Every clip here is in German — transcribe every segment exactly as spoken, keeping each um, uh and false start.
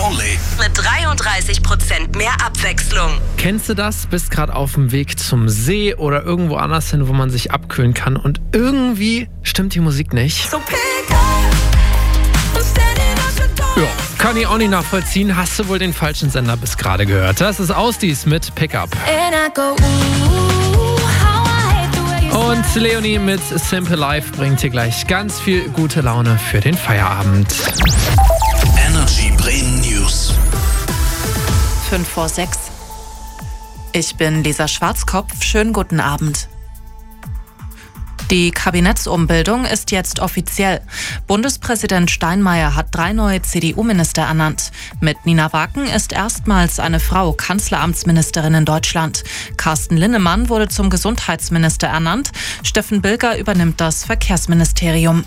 only. Mit dreiunddreißig Prozent mehr Abwechslung. Kennst du das? Bist gerade auf dem Weg zum See oder irgendwo anders hin, wo man sich abkühlen kann und irgendwie stimmt die Musik nicht? So pick up and standing at your door. Ja, kann ich auch nicht nachvollziehen. Hast du wohl den falschen Sender bis gerade gehört? Das ist Ausdies mit Pickup. And I go, ooh, how I hate the way you Und Leonie mit Simple Life bringt dir gleich ganz viel gute Laune für den Feierabend. Energy Bremen News. fünf vor sechs. Ich bin Lisa Schwarzkopf. Schönen guten Abend. Die Kabinettsumbildung ist jetzt offiziell. Bundespräsident Steinmeier hat drei neue C D U-Minister ernannt. Mit Nina Waken ist erstmals eine Frau Kanzleramtsministerin in Deutschland. Carsten Linnemann wurde zum Gesundheitsminister ernannt. Steffen Bilger übernimmt das Verkehrsministerium.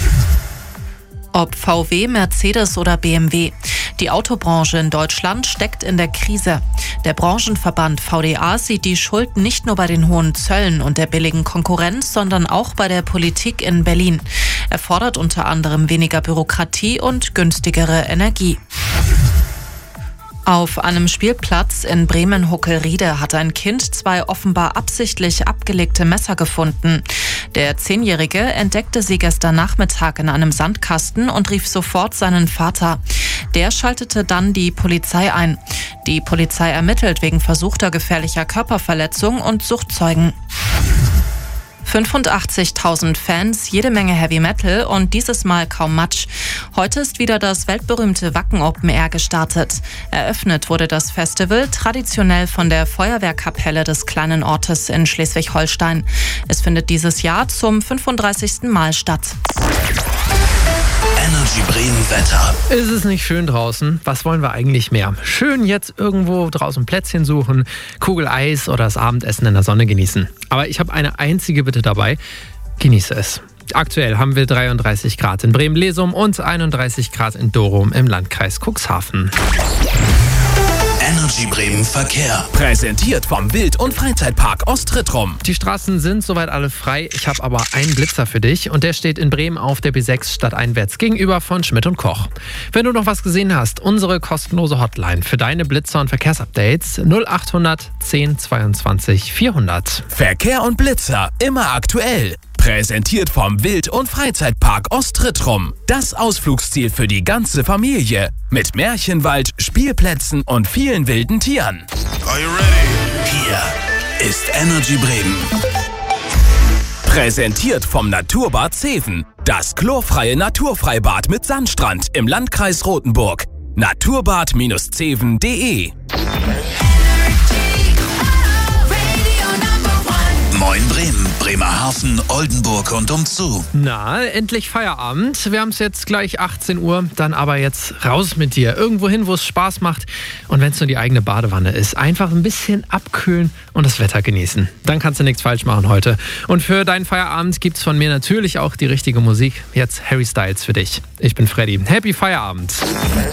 Ob V W, Mercedes oder B M W. Die Autobranche in Deutschland steckt in der Krise. Der Branchenverband V D A sieht die Schuld nicht nur bei den hohen Zöllen und der billigen Konkurrenz, sondern auch bei der Politik in Berlin. Er fordert unter anderem weniger Bürokratie und günstigere Energie. Auf einem Spielplatz in Bremen-Huckelriede hat ein Kind zwei offenbar absichtlich abgelegte Messer gefunden. Der Zehnjährige entdeckte sie gestern Nachmittag in einem Sandkasten und rief sofort seinen Vater. Der schaltete dann die Polizei ein. Die Polizei ermittelt wegen versuchter gefährlicher Körperverletzung und Suchtzeugen. fünfundachtzigtausend Fans, jede Menge Heavy Metal und dieses Mal kaum Matsch. Heute ist wieder das weltberühmte Wacken Open Air gestartet. Eröffnet wurde das Festival traditionell von der Feuerwehrkapelle des kleinen Ortes in Schleswig-Holstein. Es findet dieses Jahr zum fünfunddreißigsten Mal statt. Energy Bremen Wetter. Ist es nicht schön draußen? Was wollen wir eigentlich mehr? Schön jetzt irgendwo draußen Plätzchen suchen, Kugel Eis oder das Abendessen in der Sonne genießen. Aber ich habe eine einzige Bitte dabei. Genieße es. Aktuell haben wir dreiunddreißig Grad in Bremen-Lesum und einunddreißig Grad in Dorum im Landkreis Cuxhaven. Energy Bremen Verkehr. Präsentiert vom Wild- und Freizeitpark Ostrittrum. Die Straßen sind soweit alle frei. Ich habe aber einen Blitzer für dich und der steht in Bremen auf der B sechs stadteinwärts gegenüber von Schmidt und Koch. Wenn du noch was gesehen hast, unsere kostenlose Hotline für deine Blitzer- und Verkehrsupdates null achthundert zehn zweiundzwanzig vierhundert. Verkehr und Blitzer immer aktuell. Präsentiert vom Wild- und Freizeitpark Ostrittrum. Das Ausflugsziel für die ganze Familie. Mit Märchenwald, Spielplätzen und vielen wilden Tieren. Are you ready? Hier ist Energy Bremen. Präsentiert vom Naturbad Zeven. Das chlorfreie Naturfreibad mit Sandstrand im Landkreis Rothenburg. naturbad zeven punkt de. Moin Bremen, Bremerhaven, Oldenburg und umzu. Na, endlich Feierabend. Wir haben es jetzt gleich achtzehn Uhr. Dann aber jetzt raus mit dir. Irgendwo hin, wo es Spaß macht. Und wenn es nur die eigene Badewanne ist, einfach ein bisschen abkühlen und das Wetter genießen. Dann kannst du nichts falsch machen heute. Und für deinen Feierabend gibt es von mir natürlich auch die richtige Musik. Jetzt Harry Styles für dich. Ich bin Freddy. Happy Feierabend.